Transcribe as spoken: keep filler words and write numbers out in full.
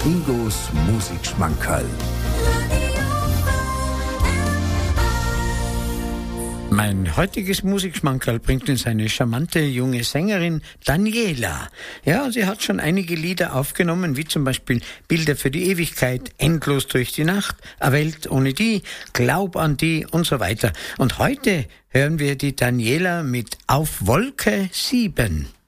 Ingos Musikschmankerl. Mein heutiges Musikschmankerl bringt uns eine charmante junge Sängerin, Daniela. Ja, sie hat schon einige Lieder aufgenommen, wie zum Beispiel Bilder für die Ewigkeit, Endlos durch die Nacht, A Welt ohne die, Glaub an die und so weiter. Und heute hören wir die Daniela mit Auf Wolke sieben.